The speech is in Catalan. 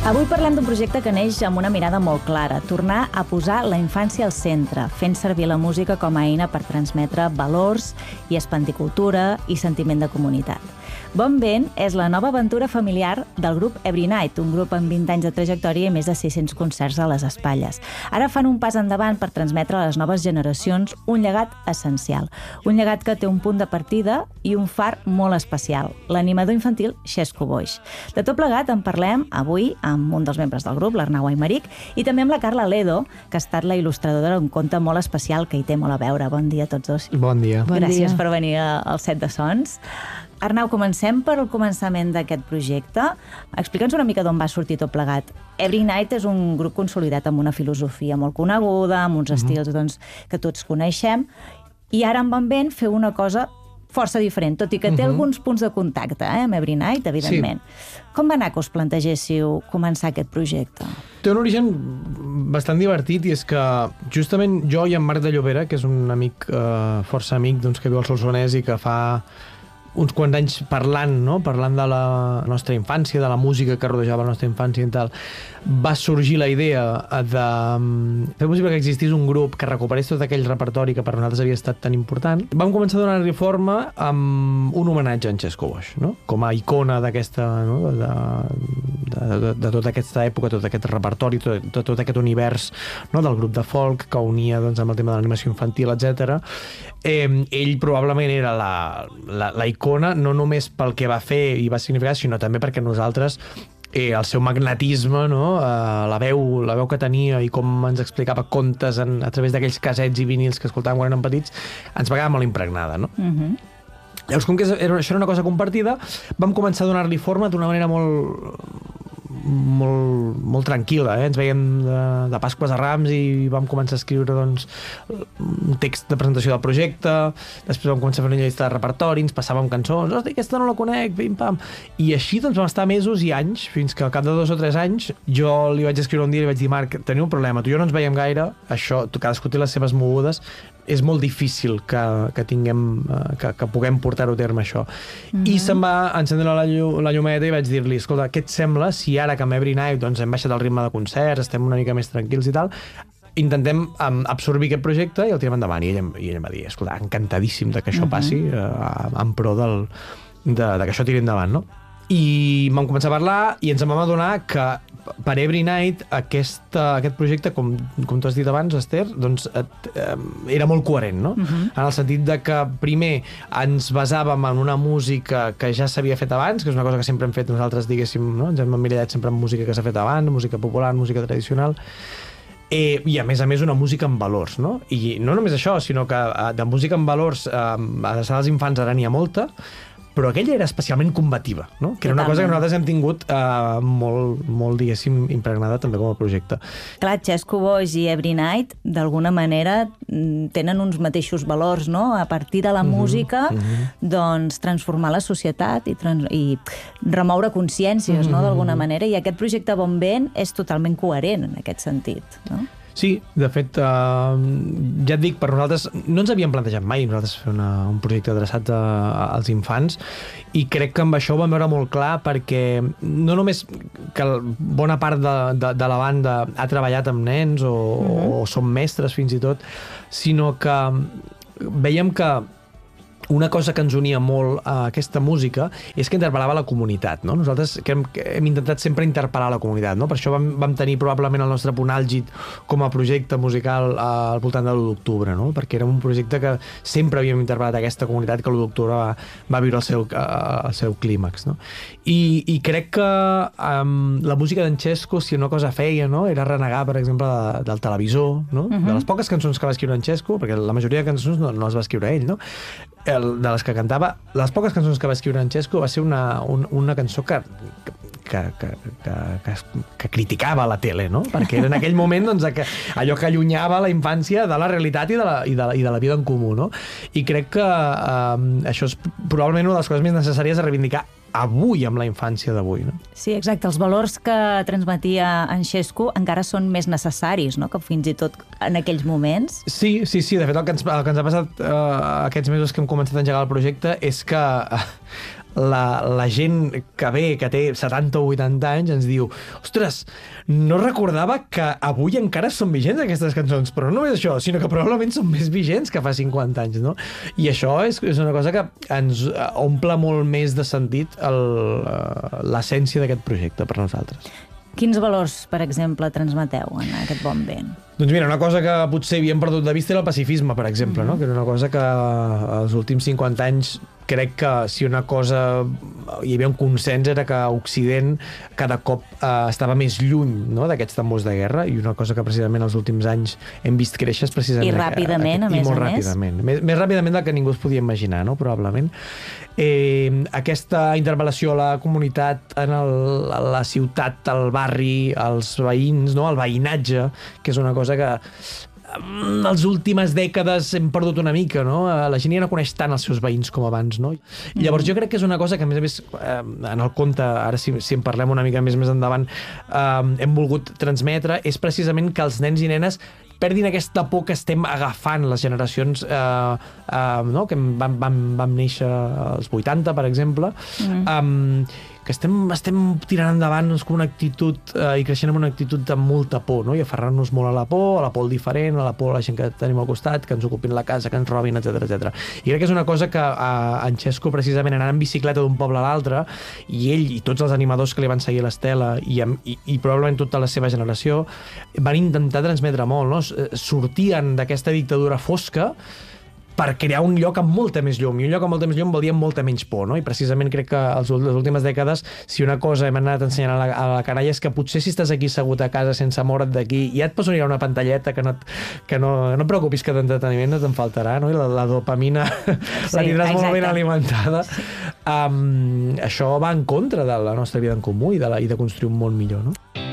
Avui parlem d'un projecte que neix amb una mirada molt clara, tornar a posar la infància al centre, fent servir la música com a eina per transmetre valors i expandir cultura i sentiment de comunitat. Bon Vent és la nova aventura familiar del grup Every Night, un grup amb 20 anys de trajectòria i més de 600 concerts a les espatlles. Ara fan un pas endavant per transmetre a les noves generacions un llegat essencial, un llegat que té un punt de partida i un far molt especial, l'animador infantil Xesco Boix. De tot plegat en parlem avui amb un dels membres del grup, l'Arnau Aymeric, i també amb la Carla Ledo, que ha estat la il·lustradora d'un conte molt especial que hi té molt a veure. Bon dia a tots dos. Bon dia. Gràcies per venir al Set de Sons. Arnau, comencem per el començament d'aquest projecte. Explica'ns una mica d'on va sortir tot plegat. Every Night és un grup consolidat amb una filosofia molt coneguda, amb uns estils que tots coneixem, i ara amb Bon Vent feu una cosa força diferent, tot i que té alguns punts de contacte amb Every Night, evidentment. Sí. Com va anar que us plantegéssiu començar aquest projecte? Té un origen bastant divertit, i és que justament jo i en Marc de Llobera, que és un amic, força amic, que viu al Solsonès i que fa uns quants anys parlant de la nostra infància, de la música que rodejava la nostra infància i tal, va sorgir la idea de fer possible que existís un grup que recuperés tot aquell repertori que per nosaltres havia estat tan important. Vam començar a donar-li forma amb un homenatge a en Xesco Boix, com a icona d'aquesta, de tota aquesta època, tot aquest repertori, tot aquest univers del grup de folk que unia amb el tema de l'animació infantil, etc. Ell probablement era la icona, no només pel que va fer i va significar, sinó també perquè nosaltres, el seu magnetisme, la veu que tenia i com ens explicava contes a través d'aquells casets i vinils que escoltàvem quan érem petits, ens va quedar molt impregnada, no? Llavors, com que això era una cosa compartida, vam començar a donar-li forma d'una manera molt tranquil·la. Ens veiem de Pasqües a Rams i vam començar a escriure un text de presentació del projecte, després vam començar a fer una llista de repertori, ens passàvem cançons, hosti, aquesta no la conec, pim-pam. I així vam estar mesos i anys, fins que al cap de 2 o 3 anys jo li vaig escriure un dia i li vaig dir: Marc, teniu un problema, tu i jo no ens veiem gaire, això, cadascú té les seves mogudes, és molt difícil que puguem portar-ho a terme, això. I se'm va encendre la llumeta i vaig dir-li: escolta, què et sembla si ara que amb Every Night hem baixat el ritme de concerts, estem una mica més tranquils i tal, intentem absorbir aquest projecte i el tirem endavant? I ell em va dir: escolta, encantadíssim de que això passi, en pro de que això tiri endavant, no? I vam començar a parlar i ens vam adonar que per Every Night aquest projecte, com tu has dit abans, Esther, era molt coherent, no? En el sentit de que primer ens basàvem en una música que ja s'havia fet abans, que és una cosa que sempre hem fet nosaltres, diguéssim, no? Ens hem emmirallat sempre en música que s'ha fet abans, música popular, música tradicional, i a més una música amb valors, no? I no només això, sinó que de música amb valors adreçada als infants ara n'hi ha molta, però aquella era especialment combativa, no? Que era una cosa que nosaltres hem tingut molt, diguéssim, impregnada també com a projecte. Clar, Xesco Boix i Every Night, d'alguna manera, tenen uns mateixos valors, no? A partir de la música, transformar la societat i remoure consciències, no? D'alguna manera, i aquest projecte Bon Vent és totalment coherent en aquest sentit, no? Sí, de fet, ja et dic, per nosaltres no ens havíem plantejat mai nosaltres fer un projecte adreçat als infants, i crec que amb això ho vam veure molt clar, perquè no només que bona part de la banda ha treballat amb nens o són mestres fins i tot, sinó que veiem que una cosa que ens unia molt a aquesta música és que interpel·lava la comunitat, no? Nosaltres hem intentat sempre interpel·lar la comunitat, no? Per això vam tenir probablement el nostre punt àlgid com a projecte musical al voltant de l'1 d'octubre, no? Perquè era un projecte que sempre havíem interpel·lat aquesta comunitat, que l'1 d'octubre va viure el seu clímax, no? I crec que la música d'en Xesco, si una cosa feia, no? Era renegar, per exemple, del televisor, no? De les poques cançons que va escriure en Xesco, perquè la majoria de cançons no les va escriure ell, no? De les que cantava, les poques cançons que va escriure en Xesco va ser una cançó que criticava la tele, no? Perquè era en aquell moment allò que allunyava la infància de la realitat i de la vida en comú, no? I crec que això és probablement una de les coses més necessàries a reivindicar avui amb la infància d'avui, no? Sí, exacte. Els valors que transmetia en Xesco encara són més necessaris, no?, que fins i tot en aquells moments. Sí. De fet, el que ens ha passat aquests mesos que hem començat a engegar el projecte és que la gent que ve, que té 70 o 80 anys, ens diu, ostres, no recordava que avui encara són vigents aquestes cançons, però no és això, sinó que probablement són més vigents que fa 50 anys, no? I això és una cosa que ens omple molt més de sentit l'essència d'aquest projecte per nosaltres. Quins valors, per exemple, transmeteu en aquest bon vent? Doncs mira, una cosa que potser havíem perdut de vista era el pacifisme, per exemple, no? Que era una cosa que als últims 50 anys crec que si una cosa hi havia un consens era que Occident cada cop estava més lluny, no? D'aquests tambors de guerra, i una cosa que precisament els últims anys hem vist créixer és precisament... I ràpidament, a més a més. Més ràpidament del que ningú es podia imaginar, no? Probablement. Aquesta interpel·lació a la comunitat, a la ciutat, al barri, als veïns, no? Al veïnatge, que és una cosa que en les últimes dècades hem perdut una mica, no? La gent ja no coneix tant els seus veïns com abans, no? I llavors jo crec que és una cosa que, a més, en el conte, ara si en parlem una mica més endavant, hem volgut transmetre, és precisament que els nens i nenes perdin aquesta por que estem agafant les generacions no? Que vam néixer als 80, per exemple, que estem tirant endavant com una actitud i creixent amb una actitud de molta por, no? I aferrar-nos molt a la por al diferent, a la por a la gent que tenim al costat, que ens ocupin la casa, que ens robin, etc. I crec que és una cosa que en Xesco, precisament, anant en bicicleta d'un poble a l'altre, i ell i tots els animadors que li van seguir l'estela i probablement tota la seva generació van intentar transmetre molt, no? Sortien d'aquesta dictadura fosca per crear un lloc amb molta més llum, i un lloc amb molta més llum vol dir amb molta menys por, no? I precisament crec que les últimes dècades, si una cosa hem anat ensenyant a la canalla és que potser si estàs aquí assegut a casa sense moure't d'aquí, ja et pots unir a una pantalleta que no preocupis, que d'entreteniment no te'n faltarà, no? I la dopamina la tindràs molt ben alimentada. Això va en contra de la nostra vida en comú i de construir un món millor, no?